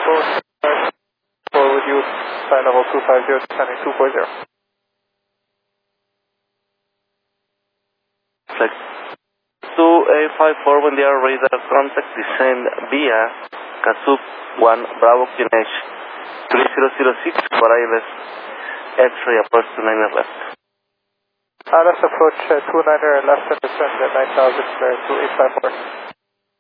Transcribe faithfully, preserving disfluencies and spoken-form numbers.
four with you, flight level two five zero, descending two four zero. Flex two eight five four, when they are radar contact, descend via Kazoo one, Bravo Q N H three zero zero six for I L S, X-ray approach to niner left. Uh, let's approach uh, two niner left and descend at nine thousand, flare two eight five four.